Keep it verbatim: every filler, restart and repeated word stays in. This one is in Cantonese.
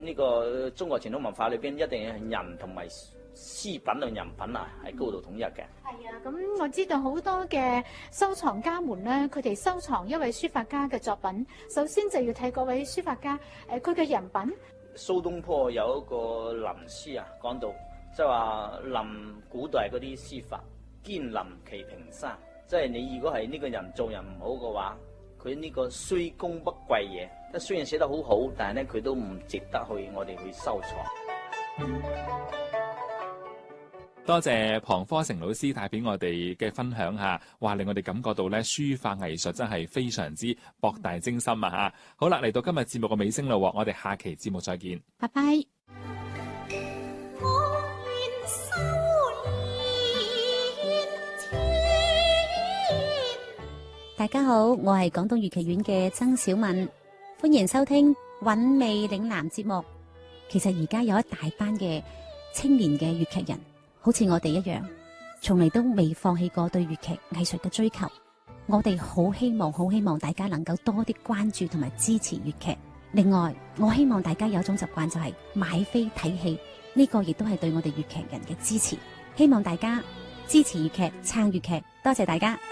呢個中國傳統文化裏邊，一定係人同埋詩品同人品啊，係高度統一嘅。 係啊，咁我知道好多嘅收藏家們咧，佢哋收藏一位書法家嘅作品，首先就要睇嗰位書法家誒佢嘅人品。 蘇東坡有一個臨詩啊，講到即係話臨古代嗰啲詩法，堅臨其平生。即係你如果係呢個人做人唔好嘅話，佢呢個雖功不貴嘢，即雖然寫得好好，但係咧佢都唔值得去我哋去收藏。 多謝龐科成老師帶俾我哋嘅分享嚇，哇令我哋感覺到咧書法藝術真係非常之博大精深啊嚇！好啦，嚟到今日節目嘅尾聲啦，我哋下期節目再見， 拜拜。 大家好，我係廣東粵劇院嘅曾小敏，歡迎收聽韻味嶺南節目。其實而家有一大班嘅青年嘅粵劇人，好似我哋一樣，從嚟都未放棄過對粵劇藝術嘅追求。我哋好希望，好希望大家能夠多啲關注同埋支持粵劇。另外，我希望大家有一種習慣，就係買飛睇戲，呢個亦都係對我哋粵劇人嘅支持。希望大家支持粵劇，撐粵劇，多謝大家。